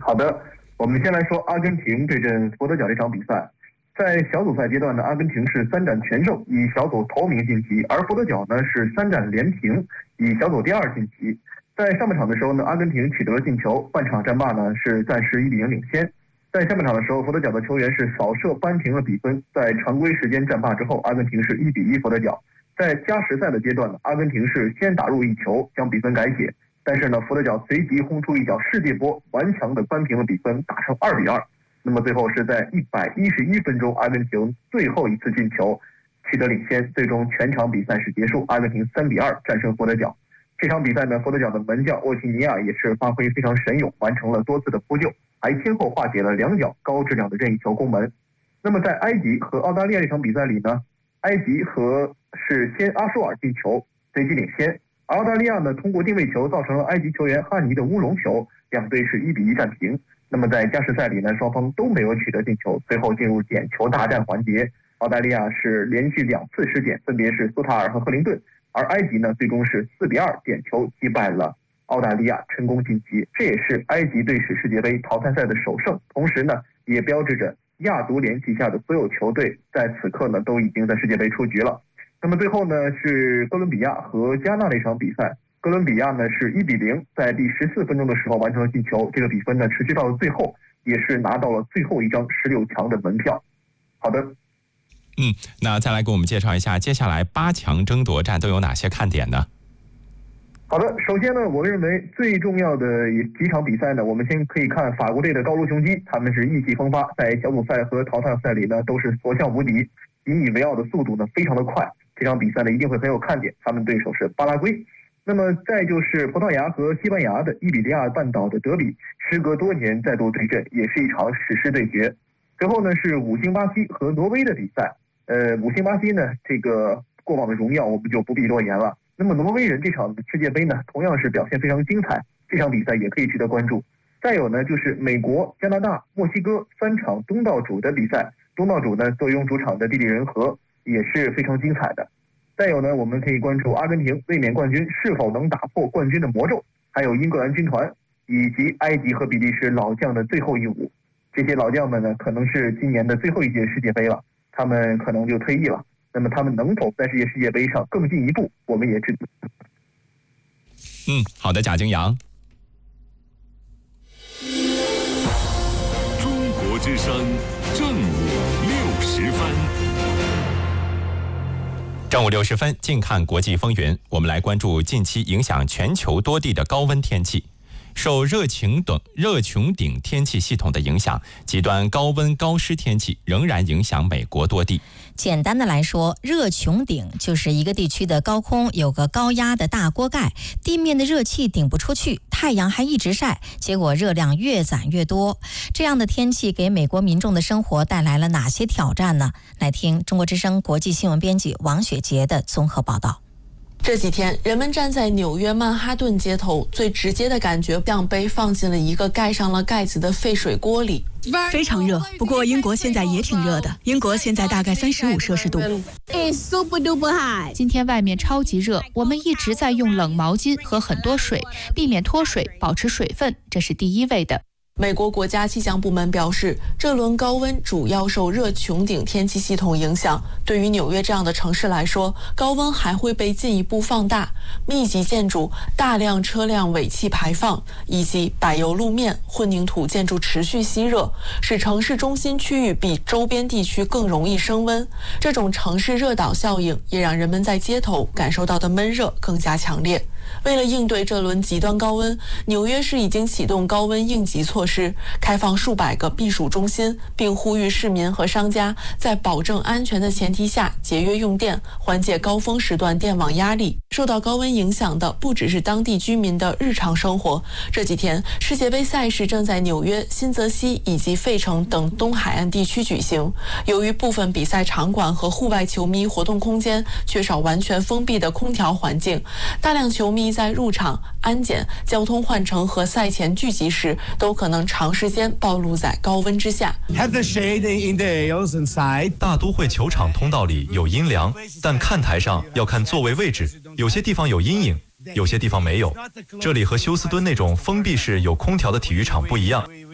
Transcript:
好的，我们先来说阿根廷对阵佛得角这场比赛。在小组赛阶段呢，阿根廷是3战全胜，以小组头名晋级；而佛得角呢是3战连平，以小组第2晋级。在上半场的时候呢，阿根廷取得了进球，半场战罢呢是暂时1-0领先。在下半场的时候，佛得角的球员是扫射扳平了比分。在常规时间战罢之后，阿根廷是1-1佛得角。在加时赛的阶段呢，阿根廷是先打入1球，将比分改写。但是呢，佛得角随即轰出一脚世界波，顽强的扳平了比分，打成2-2。那么最后是在111分钟，阿根廷最后一次进球取得领先，最终全场比赛是结束，阿根廷3-2战胜佛得角。这场比赛呢，佛得角的门将沃西尼亚也是发挥非常神勇，完成了多次的扑救，还先后化解了2脚高质量的任意球攻门。那么在埃及和澳大利亚这场比赛里呢，埃及是先阿舒尔进球，随即领先。而澳大利亚呢，通过定位球造成了埃及球员哈尼的乌龙球，两队是1-1战平。那么在加时赛里呢，双方都没有取得进球，最后进入点球大战环节。澳大利亚是连续2次失点，分别是苏塔尔和赫林顿，而埃及呢，最终是4-2点球击败了澳大利亚，成功晋级。这也是埃及队史世界杯淘汰赛的首胜，同时呢，也标志着亚足联旗下的所有球队在此刻呢都已经在世界杯出局了。那么最后呢是哥伦比亚和加纳的一场比赛，哥伦比亚呢是1-0，在第14分钟的时候完成了进球，这个比分呢持续到了最后，也是拿到了最后一张16强的门票。好的。 那再来给我们介绍一下接下来8强争夺战都有哪些看点呢？ 好的，首先呢，我认为最重要的几场比赛呢，我们先可以看法国队的高卢雄鸡，他们是意气风发，在小组赛和淘汰赛里呢都是所向无敌，引以为傲的速度呢非常的快。这场比赛呢一定会很有看点，他们对手是巴拉圭。那么再就是葡萄牙和西班牙的伊比利亚半岛的德比，时隔多年再度对阵，也是一场史诗对决。最后呢是5星巴西和挪威的比赛。5星巴西呢，这个过往的荣耀我们就不必多言了。那么挪威人这场世界杯呢，同样是表现非常精彩，这场比赛也可以值得关注。再有呢，就是美国、加拿大、墨西哥3场东道主的比赛，东道主呢坐拥主场的地利人和，也是非常精彩的。再有呢，我们可以关注阿根廷卫冕冠军是否能打破冠军的魔咒，还有英格兰军团以及埃及和比利时老将的最后一舞。这些老将们呢，可能是今年的最后一届世界杯了，他们可能就退役了。那么他们能否在这届世界杯上更进一步，我们也知道。 好的，贾京阳。 中国之声正午60分。 正午60分，近看国际风云，我们来关注近期影响全球多地的高温天气。受热穹顶天气系统的影响，极端高温高湿天气仍然影响美国多地。 简单的来说，热穹顶就是一个地区的高空有个高压的大锅盖，地面的热气顶不出去，太阳还一直晒，结果热量越攒越多。这样的天气给美国民众的生活带来了哪些挑战呢？来听中国之声国际新闻编辑王雪杰的综合报道。 这几天，人们站在纽约曼哈顿街头，最直接的感觉像被放进了一个盖上了盖子的沸水锅里。 非常热，不过英国现在也挺热的。英国现在大概35摄氏度。 今天外面超级热，我们一直在用冷毛巾和很多水，避免脱水，保持水分，这是第一位的。 美国国家气象部门表示，这轮高温主要受热穹顶天气系统影响。对于纽约这样的城市来说，高温还会被进一步放大。密集建筑、大量车辆尾气排放以及柏油路面、混凝土建筑持续吸热，使城市中心区域比周边地区更容易升温。这种城市热岛效应也让人们在街头感受到的闷热更加强烈。为了应对这轮极端高温，纽约市已经启动高温应急措施，开放数百个避暑中心，并呼吁市民和商家在保证安全的前提下节约用电，缓解高峰时段电网压力。受到高温影响的不只是当地居民的日常生活。这几天，世界杯赛事正在纽约、新泽西以及费城等东海岸地区举行。由于部分比赛场馆和户外球迷活动空间缺少完全封闭的空调环境，大量球迷在入场、安检、交通换乘和赛前聚集时，都可能长时间暴露在高温之下。 大都会球场通道里有阴凉，但看台上要看座位位置，有些地方有阴影，有些地方没有。这里和休斯敦那种封闭式有空调的体育场不一样。